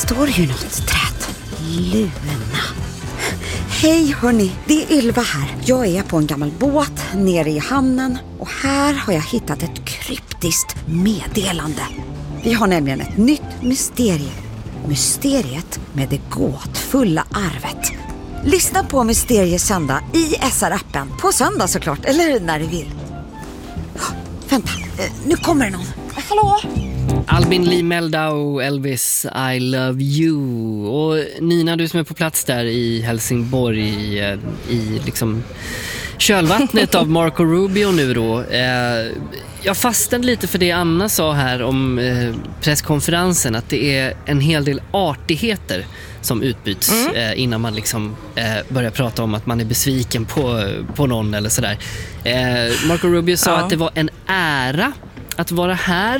står ju något träd. Luna. Hej hörni, det är Ylva här. Jag är på en gammal båt nere i hamnen och här har jag hittat ett kryptiskt meddelande. Vi har nämligen ett nytt mysterium. Mysteriet med det gåtfulla arvet. Lyssna på Mysteriesöndag i SR-appen på söndag såklart, eller när du vill. Vänta, nu kommer det någon. Hallå? Albin Lee Meldau, Elvis, I love you. Och Nina, du som är på plats där i Helsingborg i liksom kölvattnet av Marco Rubio nu då. Jag fastnade lite för det Anna sa här om presskonferensen, att det är en hel del artigheter som utbyts innan man liksom börjar prata om att man är besviken på någon eller sådär. Marco Rubio sa att det var en ära att vara här.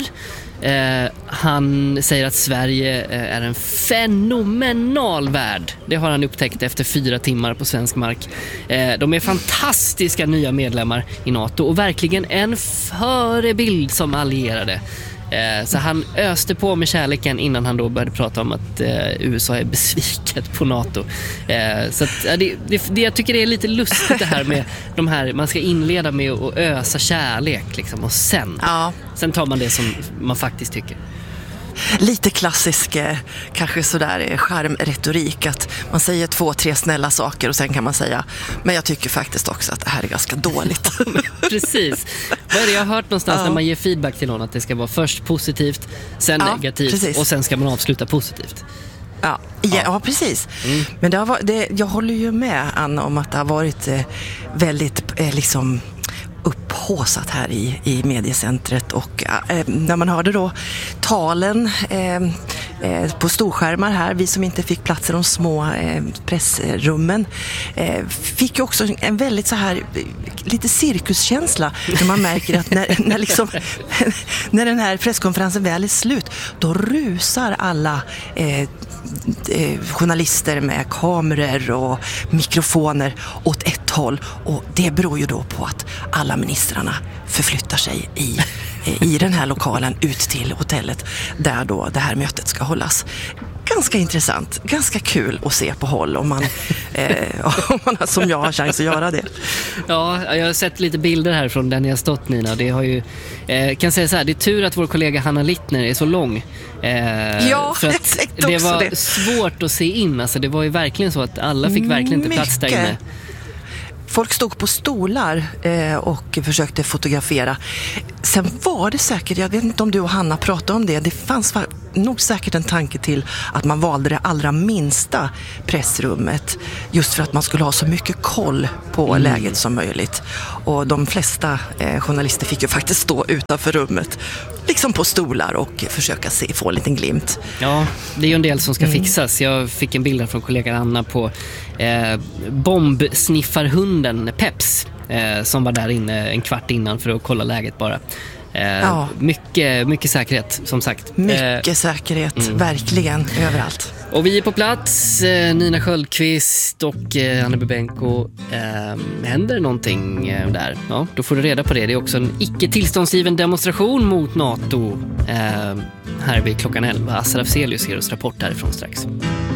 Han säger att Sverige är en fenomenal värld. Det har han upptäckt efter 4 timmar på svensk mark. De är fantastiska nya medlemmar i NATO och verkligen en förebild som allierade. Så han öste på med kärleken innan han då började prata om att USA är besviket på NATO. Så att, jag tycker det är lite lustigt det här med de här, man ska inleda med att ösa kärlek liksom, och sen tar man det som man faktiskt tycker. Lite klassisk, kanske sådär charmretorik, att man säger 2-3 snälla saker och sen kan man säga, men jag tycker faktiskt också att det här är ganska dåligt. Precis. Vad är det jag har hört någonstans när man ger feedback till någon, att det ska vara först positivt, sen negativt, precis. Och sen ska man avsluta positivt. Ja, precis. Men jag håller ju med Anna om att det har varit väldigt liksom upphåsat här i mediecentret, och när man hörde då talen på storskärmar här, vi som inte fick plats i de små pressrummen fick ju också en väldigt så här lite cirkuskänsla, när man märker att när den här presskonferensen väl är slut, då rusar alla journalister med kameror och mikrofoner åt ett håll, och det beror ju då på att alla ministrarna förflyttar sig i den här lokalen ut till hotellet där då det här mötet ska hållas. Ganska intressant, ganska kul att se på håll om man som jag har chans att göra det. Ja, jag har sett lite bilder här från där ni har stått, Nina. Det har ju, kan säga så här, det är tur att vår kollega Hanna Littner är så lång. För att det var svårt att se in. Alltså, det var ju verkligen så att alla fick verkligen inte plats där inne. Folk stod på stolar och försökte fotografera. Sen var det säkert, jag vet inte om du och Hanna pratade om det, det fanns nog säkert en tanke till att man valde det allra minsta pressrummet just för att man skulle ha så mycket koll på läget som möjligt. Och de flesta journalister fick ju faktiskt stå utanför rummet, liksom på stolar, och försöka få en liten glimt. Ja, det är ju en del som ska fixas. Jag fick en bild från kollegan Anna på bombsniffarhunden Peps som var där inne en kvart innan för att kolla läget bara. Mycket säkerhet, som sagt. Mycket säkerhet, verkligen, överallt. Och vi är på plats, Nina Sköldqvist och Anna Bubenko. Händer någonting där? Ja, då får du reda på det. Det är också en icke-tillståndsgiven demonstration mot NATO här vid klockan 11. Assar Afzelius ger oss rapport härifrån strax.